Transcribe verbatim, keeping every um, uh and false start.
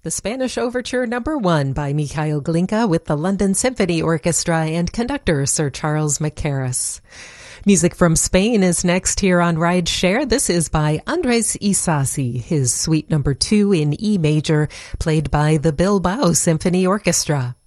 the Spanish Overture Number One by Mikhail Glinka with the London Symphony Orchestra and conductor Sir Charles Mackerras. Music from Spain is next here on Ride Share. This is by Andres Isasi, his Suite Number Two in E major, played by the Bilbao Symphony Orchestra.